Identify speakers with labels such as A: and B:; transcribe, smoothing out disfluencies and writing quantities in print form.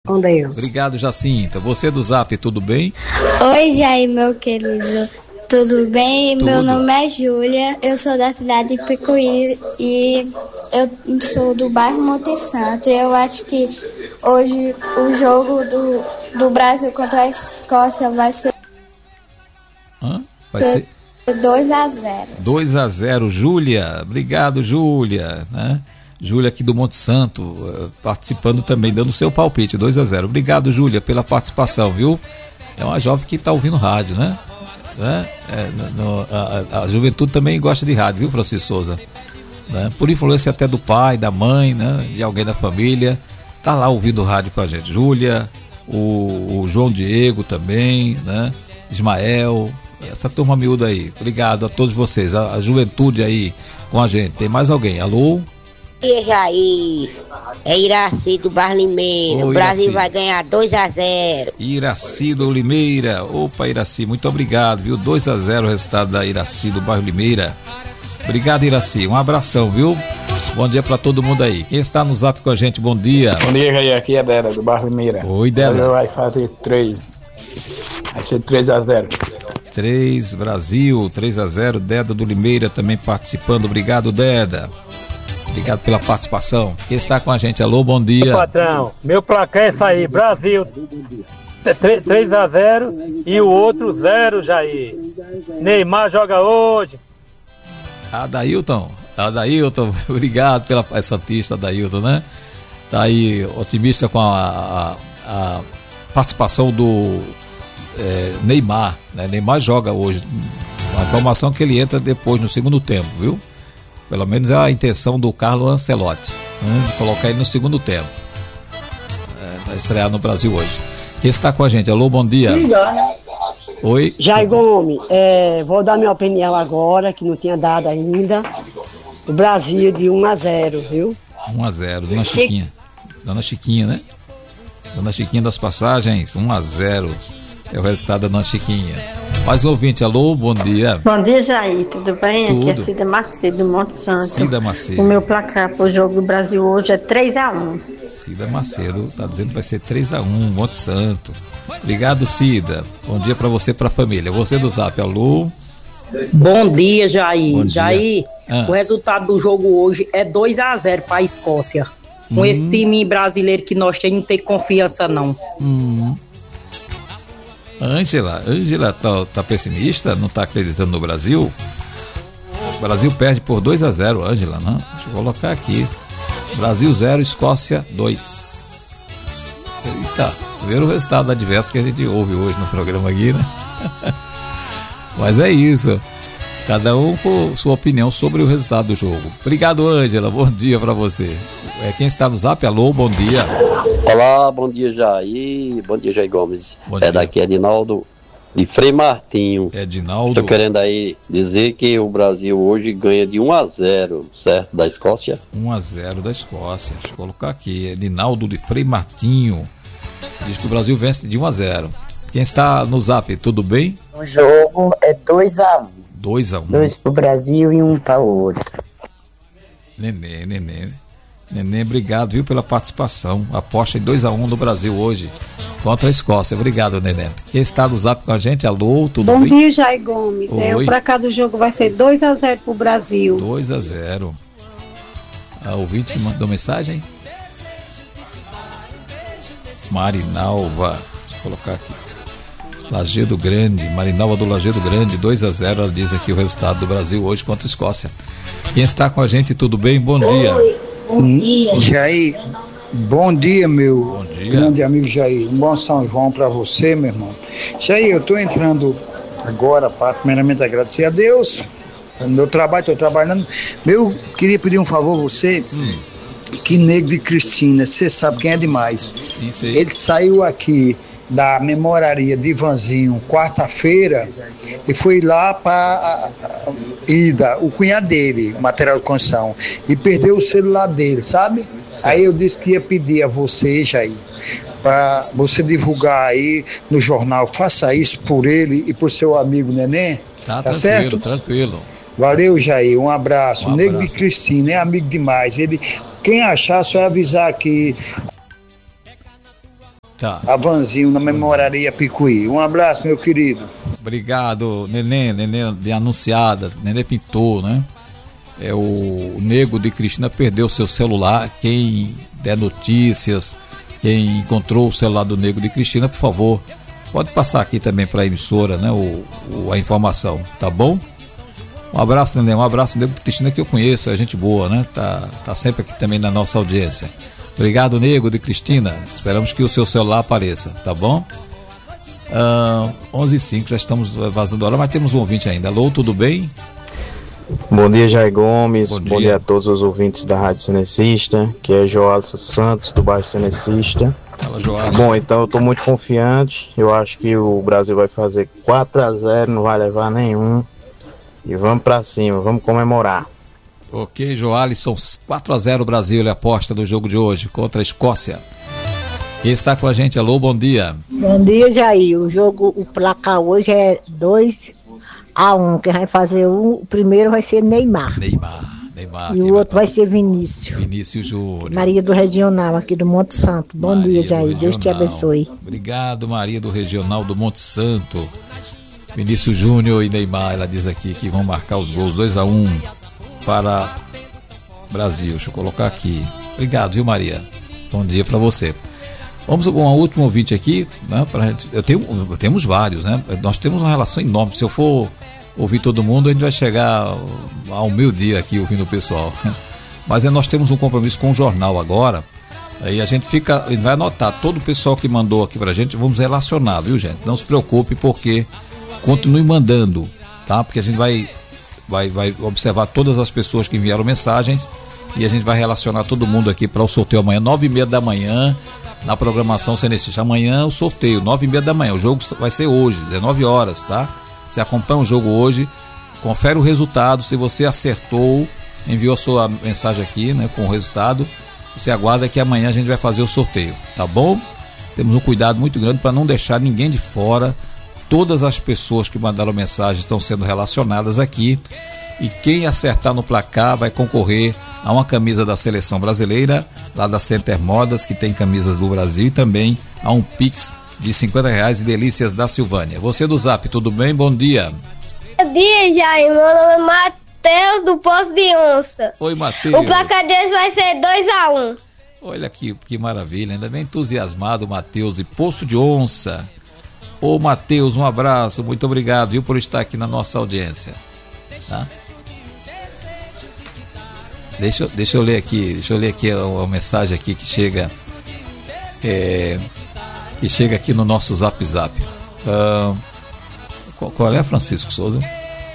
A: Com Deus.
B: Obrigado, Jacinta. Você do Zap, tudo bem?
C: Oi, Jair, meu querido. Tudo bem?
B: Tudo.
C: Meu nome é Júlia, eu sou da cidade de Picuí e eu sou do bairro Monte Santo. Eu acho que hoje o jogo do Brasil contra a Escócia vai ser...
B: Vai ser
C: 2-0.
B: 2-0, Júlia. Obrigado, Júlia. Júlia aqui do Monte Santo, participando também, dando o seu palpite, 2-0. Obrigado, Júlia, pela participação, viu? É uma jovem que está ouvindo rádio, né? A juventude também gosta de rádio, viu, Francisco Souza? Por influência até do pai, da mãe, né? De alguém da família, tá lá ouvindo rádio com a gente. Júlia, o João Diego também, né? Ismael, essa turma miúda aí. Obrigado a todos vocês, a juventude aí com a gente. Tem mais alguém? Alô?
D: E Jair, é Iraci do Bairro Limeira. O Brasil Iraci vai ganhar 2-0.
B: Iraci do Limeira. Opa, Iraci, muito obrigado, viu? 2-0 o resultado da Iraci do Bairro Limeira. Obrigado, Iraci. Um abração, viu? Bom dia pra todo mundo aí. Quem está no Zap com a gente, bom dia.
E: Bom dia, Jair. Aqui é Dela, do Bairro Limeira.
B: Oi, Dela.
E: Vai fazer 3. Vai ser 3-0.
B: 3, Brasil, 3-0. Deda do Limeira também participando. Obrigado, Deda. Obrigado pela participação. Quem está com a gente? Alô, bom dia.
F: Meu patrão, meu placar é isso aí. Brasil 3-0 e o outro 0, Jair. Neymar joga hoje.
B: Adailton, obrigado pela santista Adailton, né? Tá aí otimista com a participação do Neymar, né? Neymar joga hoje. A informação que ele entra depois no segundo tempo, viu? Pelo menos é a intenção do Carlo Ancelotti, né? De colocar ele no segundo tempo. Vai estrear no Brasil hoje. Quem está com a gente? Alô, bom dia. Oi.
A: Jair Gomes, vou dar minha opinião agora, que não tinha dado ainda. O Brasil de 1-0, viu?
B: 1-0, Dona Chiquinha. Dona Chiquinha, né? Dona Chiquinha das passagens, 1-0. É o resultado da Dona Chiquinha. Mais um ouvinte, alô, bom dia.
G: Bom dia, Jair, tudo bem?
B: Tudo.
G: Aqui é Cida Macedo, do Monte Santo.
B: Cida Macedo.
G: O meu placar pro jogo do Brasil hoje é 3-1.
B: Cida Macedo tá dizendo que vai ser 3-1, Monte Santo. Obrigado, Cida. Bom dia pra você e pra família. Você do Zap, alô.
H: Bom dia, Jair.
B: Bom dia.
H: Jair, o resultado do jogo hoje é 2-0 pra Escócia. Com esse time brasileiro que nós temos, não tem confiança, não.
B: Ângela tá pessimista, não tá acreditando no Brasil. O Brasil perde por 2-0, Ângela, né? Deixa eu colocar aqui. Brasil 0, Escócia 2. Eita, ver o resultado adverso que a gente ouve hoje no programa aqui, né? Mas é isso. Cada um com sua opinião sobre o resultado do jogo. Obrigado, Ângela. Bom dia pra você. Quem está no Zap, alô, bom dia.
I: Olá, bom dia, Jair. Bom dia, Jair Gomes.
B: Bom dia.
I: Daqui Edinaldo de Frei Martinho.
B: Edinaldo.
I: Estou querendo aí dizer que o Brasil hoje ganha de 1-0, certo? Da Escócia.
B: 1-0 da Escócia. Deixa eu colocar aqui. Edinaldo de Frei Martinho. Diz que o Brasil vence de 1-0. Quem está no Zap, tudo bem?
J: O jogo é 2-1.
B: 2-1.
J: 2 pro Brasil e 1 para o outro.
B: Nenê, obrigado, viu, pela participação. Aposta em 2-1 no Brasil hoje contra a Escócia. Obrigado, Nenê. Quem está no Zap com a gente? Alô, tudo bem?
K: Bom dia, Jair Gomes.
B: Oi.
K: O placar do jogo vai ser 2-0 pro Brasil.
B: 2-0. A ouvinte que mandou mensagem? Marinalva. Deixa eu colocar aqui. Lajeado Grande, Marinalva do Lajeado Grande, 2-0, ela diz aqui o resultado do Brasil hoje contra a Escócia. Quem está com a gente, tudo bem? Bom dia.
G: Bom dia.
L: Jair, bom dia, meu
B: bom dia.
L: Grande amigo Jair. Um bom São João para você, meu irmão. Jair, eu estou entrando agora para primeiramente agradecer a Deus no meu trabalho, estou trabalhando. Eu queria pedir um favor a você. Que Negro de Cristina, você sabe quem é demais.
B: Sim, sim.
L: Ele saiu aqui da memoraria de Ivanzinho quarta-feira e foi lá para Ida, o cunhado dele, material de construção, e perdeu o celular dele, sabe? Certo. Aí eu disse que ia pedir a você, Jair, para você divulgar aí no jornal. Faça isso por ele e por seu amigo Neném.
B: Tá
L: certo?
B: Tranquilo.
L: Valeu, Jair, um abraço. O Negro de Cristina é amigo demais. Quem achar, só avisar aqui
B: Tá.
L: A Vanzinho na Memoraria Picuí. Um abraço, meu querido.
B: Obrigado, Nenê de Anunciada, Nenê Pintor, né? O Nego de Cristina perdeu seu celular. Quem der notícias, quem encontrou o celular do Nego de Cristina, por favor, pode passar aqui também para a emissora, né? A informação, tá bom? Um abraço, Nenê, um abraço Nego de Cristina, que eu conheço, é gente boa, né? Tá sempre aqui também na nossa audiência. Obrigado, Nego de Cristina. Esperamos que o seu celular apareça, tá bom? 11h05, já estamos vazando a hora, mas temos um ouvinte ainda. Alô, tudo bem?
M: Bom dia, Jair Gomes. Bom dia a todos os ouvintes da Rádio Cenecista, que é Joalson Santos, do bairro Cenecista.
B: Fala, Joalson.
M: Bom, então eu estou muito confiante. Eu acho que o Brasil vai fazer 4-0, não vai levar nenhum. E vamos pra cima, vamos comemorar.
B: Ok, Joalisson, 4-0 Brasil, ele aposta do jogo de hoje contra a Escócia. Quem está com a gente? Alô, bom dia.
N: Bom dia, Jair. O placar hoje é 2-1. Quem vai fazer o primeiro vai ser Neymar. E o outro vai ser Vinícius
B: Júnior.
N: Maria do Regional, aqui do Monte Santo. Bom dia, Jair. Deus te abençoe.
B: Obrigado, Maria do Regional do Monte Santo. Vinícius Júnior e Neymar, ela diz aqui que vão marcar os gols 2-1 para Brasil. Deixa eu colocar aqui. Obrigado, viu, Maria? Bom dia para você. Vamos a um último ouvinte aqui, né? Temos vários, né? Nós temos uma relação enorme. Se eu for ouvir todo mundo, a gente vai chegar ao meio-dia aqui ouvindo o pessoal. Mas nós temos um compromisso com o jornal agora. Aí a gente vai anotar todo o pessoal que mandou aqui pra gente, vamos relacionar, viu, gente? Não se preocupe, porque continue mandando, tá? Porque a gente vai observar todas as pessoas que enviaram mensagens e a gente vai relacionar todo mundo aqui para o sorteio amanhã, 9h30 da manhã, na programação Cenecista. Amanhã o sorteio, 9h30 da manhã. O jogo vai ser hoje, 19 horas, tá? Você acompanha o jogo hoje, confere o resultado. Se você acertou, enviou a sua mensagem aqui, né, com o resultado, você aguarda que amanhã a gente vai fazer o sorteio, tá bom? Temos um cuidado muito grande para não deixar ninguém de fora. Todas as pessoas que mandaram mensagem estão sendo relacionadas aqui. E quem acertar no placar vai concorrer a uma camisa da Seleção Brasileira, lá da Center Modas, que tem camisas do Brasil, e também a um Pix de R$50 e Delícias da Silvânia. Você do Zap, tudo bem? Bom dia.
O: Bom dia, Jair. Meu nome é Matheus, do Poço de Onça.
B: Oi, Matheus.
O: O placar de hoje vai ser 2-1.
B: Olha que maravilha, ainda bem entusiasmado, Matheus, de Poço de Onça. Ô, Matheus, um abraço, muito obrigado, viu, por estar aqui na nossa audiência. Tá? Deixa eu ler aqui uma mensagem aqui que chega aqui no nosso Zap. Qual é, Francisco Souza?